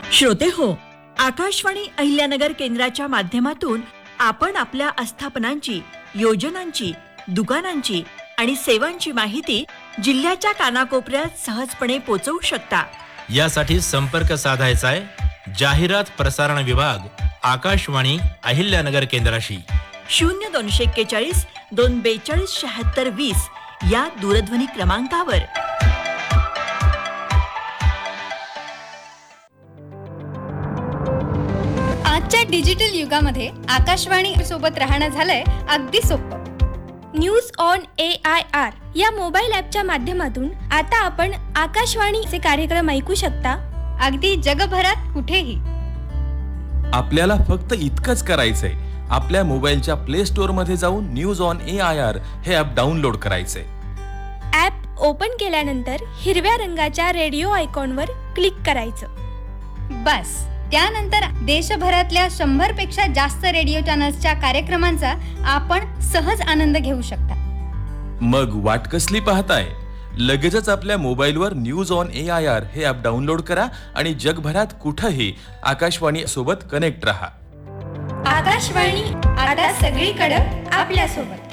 श्रोते हो, आकाशवाणी अहिल्यानगर केंद्राच्या माध्यमातून आपण आपल्या आस्थापनांची, योजनांची, दुकानांची आणि सेवांची माहिती जिल्ह्याच्या कानाकोपऱ्यात सहजपणे पोहोचवू शकता. यासाठी संपर्क साधायचा आहे जाहिरात प्रसारण विभाग, आकाशवाणी अहिल्यानगर केंद्राशी. 0241 242 76 20 या दूरध्वनी क्रमांकावर. आजच्या डिजिटल युगामध्ये आकाशवाणी सोबत राहणं झालंय अगदी सोपं. न्यूज ऑन AIR या मोबाईल ॲपच्या माध्यमातून आता आपण आकाशवाणीचे कार्यक्रम ऐकू शकता अगदी जगभरात कुठेही. आपल्याला फक्त इतकंच करायचंय, आपल्या मोबाईलच्या प्ले स्टोअर मध्ये जाऊन न्यूज ऑन AIR हे ॲप डाउनलोड करायचंय. ॲप ओपन केल्यानंतर हिरव्या रंगाच्या रेडिओ आयकॉनवर क्लिक करायचं. बस त्यानंतर देशभरातल्या 100 पेक्षा जास्त रेडिओ चॅनल्सच्या कार्यक्रमांचा आपण सहज आनंद घेऊ शकता. मग वाट कसली पाहताय? लगेचच आपल्या मोबाईलवर न्यूज ऑन AIR हे ॲप डाउनलोड करा आणि जगभरात कुठेही आकाशवाणी सोबत कनेक्ट रहा. आकाशवाणी आता सगळीकडे आपल्या सोबत.